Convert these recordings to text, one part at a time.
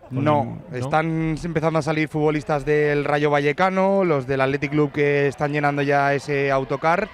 No, están empezando a salir futbolistas del Rayo Vallecano, los del Athletic Club que están llenando ya ese autocar.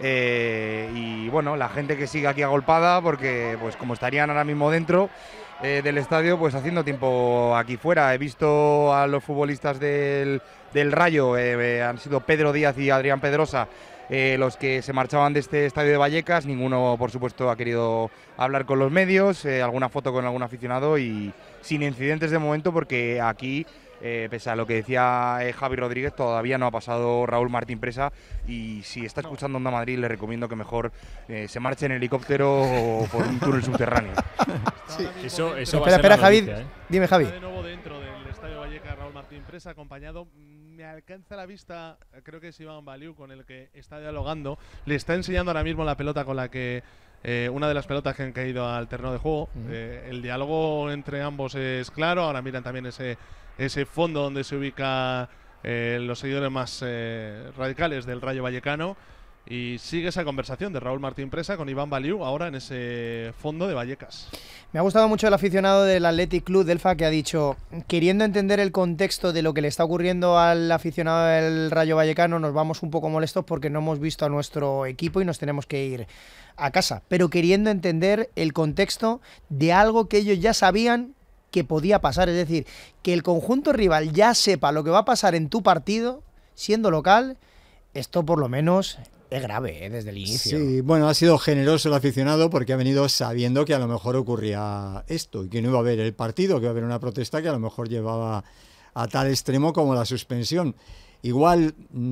Y bueno, la gente que sigue aquí agolpada, porque pues como estarían ahora mismo dentro del estadio, pues haciendo tiempo aquí fuera. He visto a los futbolistas del Rayo, han sido Pedro Díaz y Adrián Pedrosa, los que se marchaban de este estadio de Vallecas. Ninguno, por supuesto, ha querido hablar con los medios, alguna foto con algún aficionado y sin incidentes de momento, porque aquí, pese a lo que decía Javi Rodríguez, todavía no ha pasado Raúl Martín Presa, y si está escuchando Onda Madrid le recomiendo que mejor se marche en helicóptero o por un túnel subterráneo. Sí. Eso espera, Javi, dime, Javi. Está de nuevo dentro del Estadio Vallecas Raúl Martín Presa, acompañado, me alcanza la vista, creo que es Iván Baliu, con el que está dialogando. Le está enseñando ahora mismo la pelota con la que una de las pelotas que han caído al terreno de juego. El diálogo entre ambos es claro. Ahora miran también ese fondo donde se ubica los seguidores más radicales del Rayo Vallecano. Y sigue esa conversación de Raúl Martín Presa con Iván Baliu, ahora en ese fondo de Vallecas. Me ha gustado mucho el aficionado del Athletic Club Delfa, que ha dicho, queriendo entender el contexto de lo que le está ocurriendo al aficionado del Rayo Vallecano, nos vamos un poco molestos porque no hemos visto a nuestro equipo y nos tenemos que ir a casa. Pero queriendo entender el contexto de algo que ellos ya sabían que podía pasar. Es decir, que el conjunto rival ya sepa lo que va a pasar en tu partido, siendo local, esto por lo menos es grave, desde el inicio. Sí, bueno, ha sido generoso el aficionado porque ha venido sabiendo que a lo mejor ocurría esto y que no iba a haber el partido, que iba a haber una protesta que a lo mejor llevaba a tal extremo como la suspensión. Igual,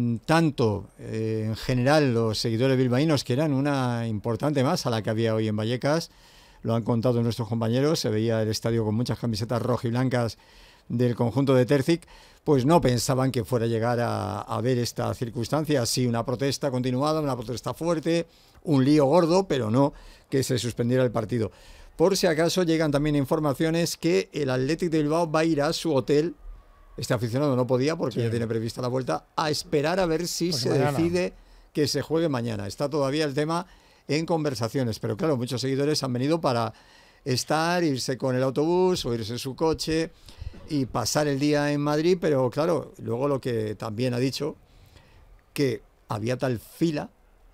tanto en general los seguidores bilbaínos, que eran una importante masa a la que había hoy en Vallecas, lo han contado nuestros compañeros, se veía el estadio con muchas camisetas rojiblancas del conjunto de Terzic, pues no pensaban que fuera a llegar a ver esta circunstancia. Sí, una protesta continuada, una protesta fuerte, un lío gordo, pero no que se suspendiera el partido. Por si acaso llegan también informaciones que el Athletic de Bilbao va a ir a su hotel. Este aficionado no podía porque ya tiene prevista la vuelta, a esperar a ver si se decide que se juegue mañana. Está todavía el tema en conversaciones, pero claro, muchos seguidores han venido para irse con el autobús o irse en su coche y pasar el día en Madrid, pero claro, luego lo que también ha dicho, que había tal fila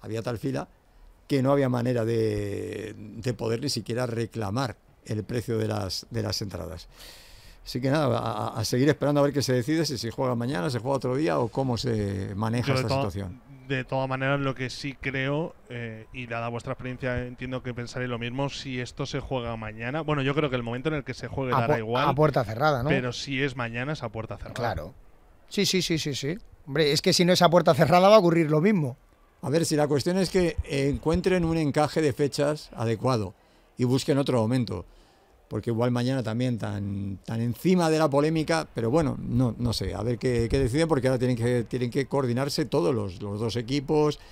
que no había manera de poder ni siquiera reclamar el precio de las entradas. Así que nada, a seguir esperando a ver qué se decide, si se juega mañana, se juega otro día o cómo se maneja esta situación. De todas maneras, lo que sí creo, y dada vuestra experiencia, entiendo que pensaréis lo mismo, si esto se juega mañana. Bueno, yo creo que el momento en el que se juegue dará igual. A puerta cerrada, ¿no? Pero si es mañana, es a puerta cerrada. Claro. Sí. Hombre, es que si no es a puerta cerrada va a ocurrir lo mismo. A ver, si la cuestión es que encuentren un encaje de fechas adecuado y busquen otro momento. Porque igual mañana también tan encima de la polémica, pero bueno, no sé, a ver qué deciden, porque ahora tienen que coordinarse todos los dos equipos,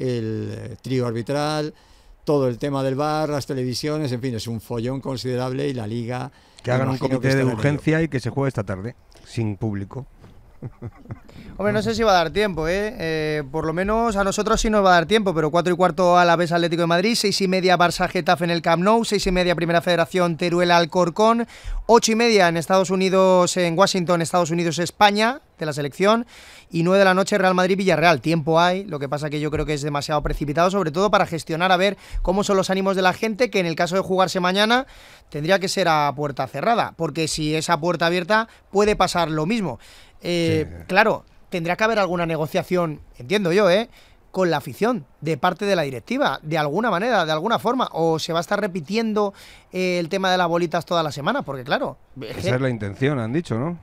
el trío arbitral, todo el tema del VAR, las televisiones, en fin, es un follón considerable y la Liga... Que hagan un comité de urgencia y que se juegue esta tarde, sin público. Hombre, no sé si va a dar tiempo, por lo menos a nosotros sí nos va a dar tiempo, pero 4:15 Alavés Atlético de Madrid, 6:30 Barça Getafe en el Camp Nou, 6:30 Primera Federación Teruel Alcorcón, 8:30 en Estados Unidos, en Washington, Estados Unidos, España, de la selección, y 9 de la noche Real Madrid Villarreal. Tiempo hay, lo que pasa que yo creo que es demasiado precipitado, sobre todo para gestionar a ver cómo son los ánimos de la gente, que en el caso de jugarse mañana tendría que ser a puerta cerrada, porque si es a puerta abierta puede pasar lo mismo. Claro, tendrá que haber alguna negociación, entiendo yo, con la afición, de parte de la directiva, de alguna manera, de alguna forma, o se va a estar repitiendo el tema de las bolitas toda la semana, porque claro... Esa es la intención, han dicho, ¿no?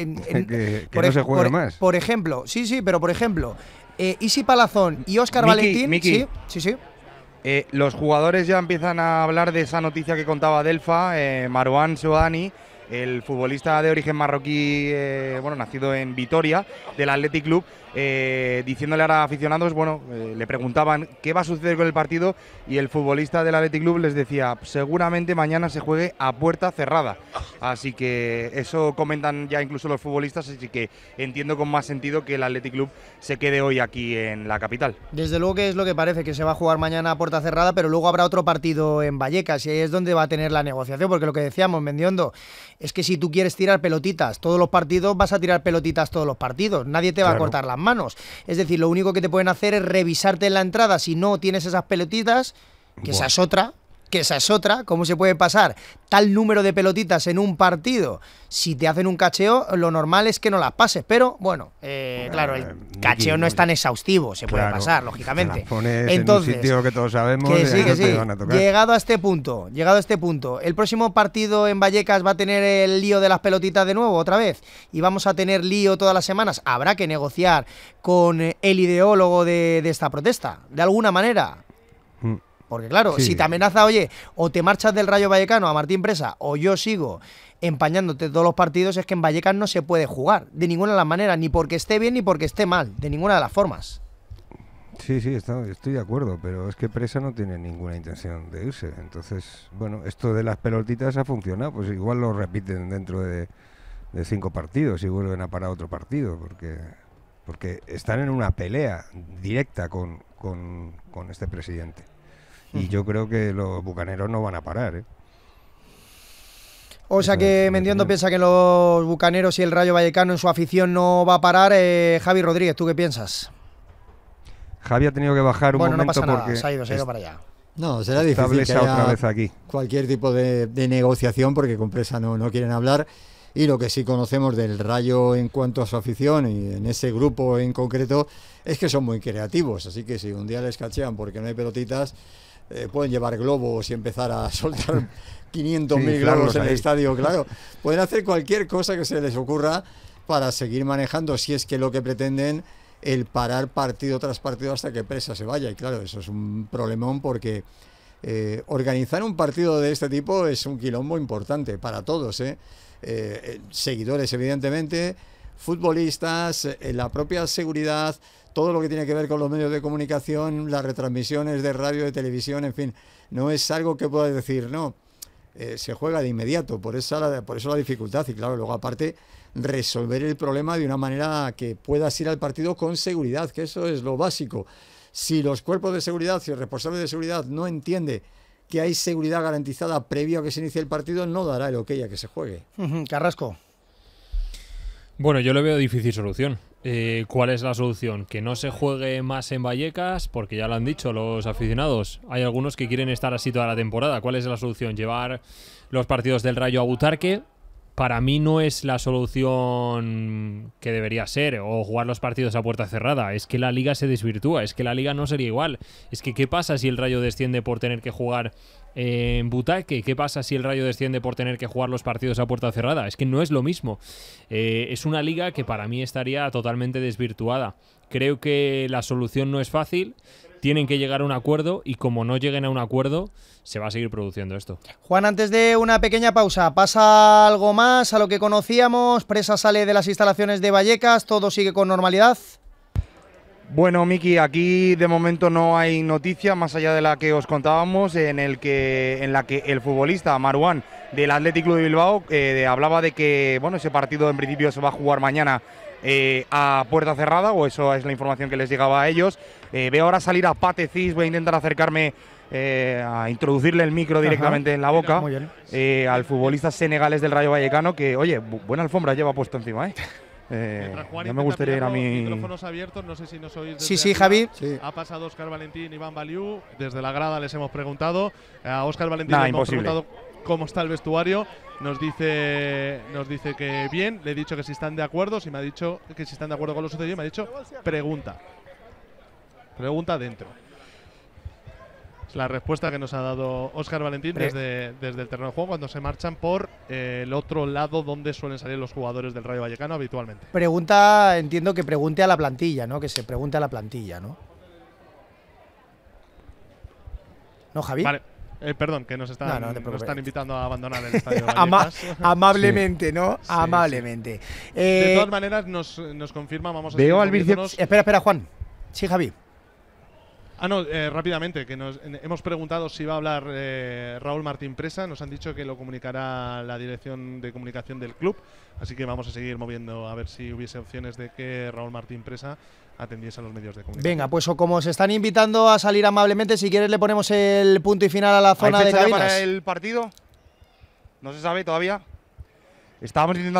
Que no se juegue más. Por ejemplo, sí, pero por ejemplo, Isi Palazón y Óscar Valentín... Miki, sí. Los jugadores ya empiezan a hablar de esa noticia que contaba Delfa, Marouane Souadani, el futbolista de origen marroquí, nacido en Vitoria, del Athletic Club, diciéndole a aficionados, le preguntaban qué va a suceder con el partido, y el futbolista del Athletic Club les decía, seguramente mañana se juegue a puerta cerrada. Así que eso comentan ya incluso los futbolistas, así que entiendo con más sentido que el Athletic Club se quede hoy aquí en la capital. Desde luego que es lo que parece, que se va a jugar mañana a puerta cerrada, pero luego habrá otro partido en Vallecas, y ahí es donde va a tener la negociación, porque lo que decíamos, Mendiondo, Es que si tú quieres tirar pelotitas todos los partidos, vas a tirar pelotitas todos los partidos. Nadie te va a cortar las manos. Es decir, lo único que te pueden hacer es revisarte en la entrada si no tienes esas pelotitas, que esa es otra. ¿Cómo se puede pasar tal número de pelotitas en un partido? Si te hacen un cacheo, lo normal es que no las pases, pero bueno, claro, el cacheo no es tan exhaustivo, se puede pasar, lógicamente. Entonces, en un sitio que todos sabemos, que sí, que sí. Van a tocar. Llegado a este punto, el próximo partido en Vallecas va a tener el lío de las pelotitas de nuevo, otra vez, y vamos a tener lío todas las semanas. Habrá que negociar con el ideólogo de esta protesta, de alguna manera. Porque claro, si te amenaza, oye, o te marchas del Rayo Vallecano a Martín Presa, o yo sigo empañándote todos los partidos, es que en Vallecas no se puede jugar, de ninguna de las maneras, ni porque esté bien ni porque esté mal, de ninguna de las formas. Sí, estoy de acuerdo, pero es que Presa no tiene ninguna intención de irse. Entonces, bueno, esto de las pelotitas ha funcionado, pues igual lo repiten dentro de 5 partidos y vuelven a parar otro partido, porque están en una pelea directa con este presidente. Y yo creo que los bucaneros no van a parar, ¿eh? O sea que Mendiondo piensa que los bucaneros y el Rayo Vallecano en su afición no va a parar. Javi Rodríguez, ¿tú qué piensas? Javi ha tenido que bajar un momento no pasa nada, porque se ha ido para allá. No, será difícil que otra vez aquí. Cualquier tipo de negociación porque con Presa no quieren hablar. Y lo que sí conocemos del Rayo en cuanto a su afición y en ese grupo en concreto es que son muy creativos. Así que si un día les cachean porque no hay pelotitas, pueden llevar globos y empezar a soltar 500.000 globos en el estadio, claro. Pueden hacer cualquier cosa que se les ocurra para seguir manejando, si es que lo que pretenden, el parar partido tras partido hasta que Presa se vaya. Y claro, eso es un problemón porque organizar un partido de este tipo es un quilombo importante para todos, seguidores evidentemente, futbolistas, la propia seguridad, todo lo que tiene que ver con los medios de comunicación, las retransmisiones de radio, de televisión, en fin, no es algo que puedas decir, no, se juega de inmediato, por eso la dificultad. Y claro, luego aparte resolver el problema de una manera que puedas ir al partido con seguridad, que eso es lo básico. Si los cuerpos de seguridad, si el responsable de seguridad no entiende que hay seguridad garantizada previo a que se inicie el partido, no dará el ok a que se juegue. Carrasco. Bueno, yo le veo difícil solución. ¿Cuál es la solución? Que no se juegue más en Vallecas, porque ya lo han dicho los aficionados. Hay algunos que quieren estar así toda la temporada. ¿Cuál es la solución? ¿Llevar los partidos del Rayo a Butarque? Para mí no es la solución que debería ser, o jugar los partidos a puerta cerrada. Es que la Liga se desvirtúa, es que la Liga no sería igual. Es que ¿qué pasa si el Rayo desciende por tener que jugar en Butarque? ¿Qué pasa si el Rayo desciende por tener que jugar los partidos a puerta cerrada? Es que no es lo mismo. Es una liga que para mí estaría totalmente desvirtuada. Creo que la solución no es fácil. Tienen que llegar a un acuerdo y como no lleguen a un acuerdo, se va a seguir produciendo esto. Juan, antes de una pequeña pausa, ¿pasa algo más a lo que conocíamos? Presa sale de las instalaciones de Vallecas, ¿todo sigue con normalidad? Bueno, Miki, aquí de momento no hay noticia más allá de la que os contábamos, en la que el futbolista Marouane del Athletic Club de Bilbao hablaba de que bueno, ese partido en principio se va a jugar mañana a puerta cerrada, o eso es la información que les llegaba a ellos. Veo ahora salir a Pate Cis, voy a intentar acercarme a introducirle el micro directamente en la boca. Muy bien. Al futbolista senegalés del Rayo Vallecano, que oye, buena alfombra lleva puesto encima, ya me gustaría ir a mi... Micrófonos abiertos, no sé si nos oís. Sí, Javi. Sí. Ha pasado Óscar Valentín y Iván Baliu. Desde la grada les hemos preguntado. A Óscar Valentín le hemos preguntado cómo está el vestuario. Nos dice que bien. Le he dicho que si están de acuerdo. Si me ha dicho que si están de acuerdo con lo sucedido, me ha dicho pregunta. Pregunta dentro. Es la respuesta que nos ha dado Óscar Valentín desde el terreno de juego cuando se marchan por el otro lado donde suelen salir los jugadores del Rayo Vallecano habitualmente. Pregunta, entiendo que pregunte a la plantilla, ¿no? Que se pregunte a la plantilla, ¿no? ¿No, Javi? Vale. Perdón, que nos están invitando a abandonar el estadio de Vallecas. Amablemente, ¿no? Sí, amablemente. Sí. De todas maneras, nos confirma, vamos a veo al bíceps. Espera, Juan. Sí, Javi. Rápidamente, que hemos preguntado si va a hablar Raúl Martín Presa. Nos han dicho que lo comunicará la dirección de comunicación del club. Así que vamos a seguir moviendo a ver si hubiese opciones de que Raúl Martín Presa atendiese a los medios de comunicación. Venga, pues o como se están invitando a salir amablemente, si quieres le ponemos el punto y final a la zona de cabinas. ¿Para el partido? ¿No se sabe todavía? estábamos intentando